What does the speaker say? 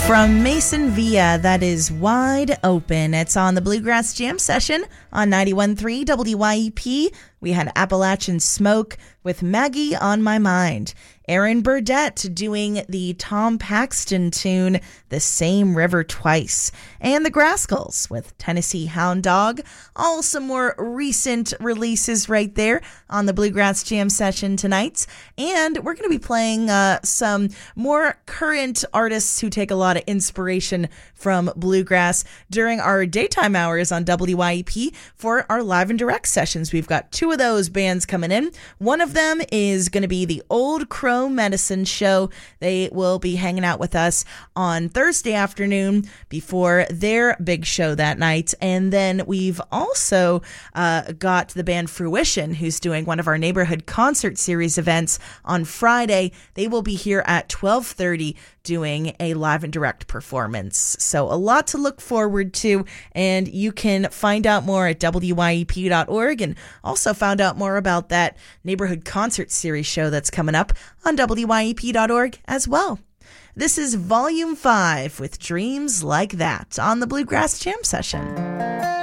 From Mason Villa, that is Wide Open. It's on the Bluegrass Jam Session on 91.3 WYEP. We had Appalachian Smoke with Maggie on My Mind. Aaron Burdett doing the Tom Paxton tune, The Same River Twice. And the Grascals with Tennessee Hound Dog. All some more recent releases right there on the Bluegrass Jam Session tonight. And we're going to be playing some more current artists who take a lot of inspiration from bluegrass during our daytime hours on WYEP for our live and direct sessions. We've got two of those bands coming in. One of them is going to be the Old Crow Medicine Show. They will be hanging out with us on Thursday afternoon before their big show that night. And then we've also got the band Fruition, who's doing one of our neighborhood concert series events on Friday. They will be here at 12:30 doing a live and direct performance. So a lot to look forward to, and you can find out more at wyep.org, and also found out more about that neighborhood concert series show that's coming up on wyep.org as well. This is Volume 5 with Dreams Like That on the Bluegrass Jam Session.